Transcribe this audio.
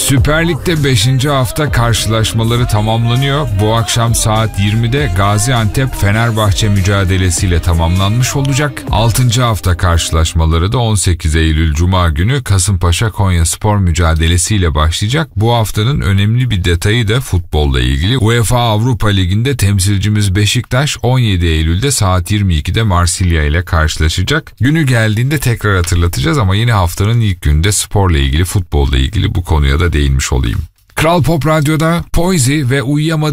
Süper Lig'de 5. hafta karşılaşmaları tamamlanıyor. Bu akşam saat 20'de Gaziantep-Fenerbahçe mücadelesiyle tamamlanmış olacak. 6. hafta karşılaşmaları da 18 Eylül Cuma günü Kasımpaşa-Konyaspor mücadelesiyle başlayacak. Bu haftanın önemli bir detayı da futbolla ilgili. UEFA Avrupa Ligi'nde temsilcimiz Beşiktaş 17 Eylül'de saat 22'de Marsilya ile karşılaşacak. Günü geldiğinde tekrar hatırlatacağız ama yine haftanın ilk günde sporla ilgili, futbolla ilgili bu konuya da değinmiş olayım. Kral Pop Radyo'da Poizi ve Uyuyamadım